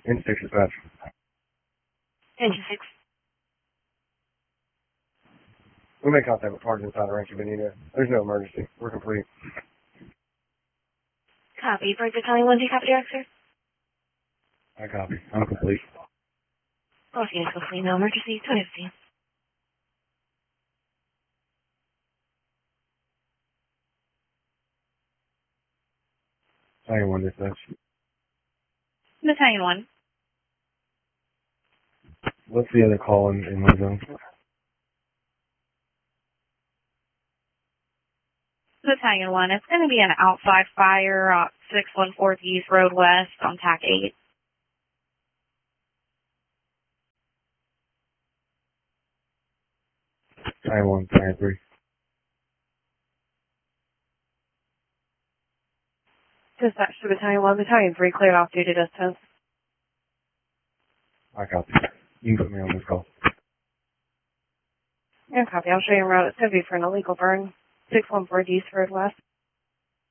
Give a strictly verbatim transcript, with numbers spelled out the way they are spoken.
Engine six dispatch. Engine six. We made contact with parties inside the Rancho Bonito. There's no emergency. We're complete. Copy. Break Battalion one, do you copy direct, sir? I copy. I'm complete. Both units complete. No emergency. twenty fifteen. Battalion one dispatch. Battalion one. What's the other call in, in my zone? Battalion one. It's going to be an outside fire on six one four East Road West on T A C eight. Battalion one, Battalion three. Dispatch to Battalion one. Battalion three cleared off due to distance. I copy. You can put me on this call. Yeah, copy. I'll show you around. It's going to be for an illegal burn. six one four East Road West.